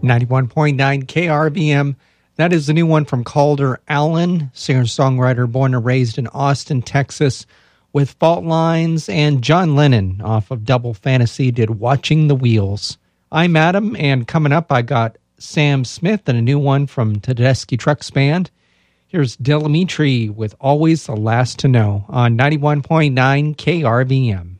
91.9 KRVM. That is the new one from Calder Allen, singer-songwriter born and raised in Austin, Texas, with Fault Lines, and John Lennon off of Double Fantasy did Watching the Wheels. I'm Adam, and coming up I got Sam Smith and a new one from Tedeschi Trucks Band. Here's Delamitri with Always the Last to Know on 91.9 KRVM.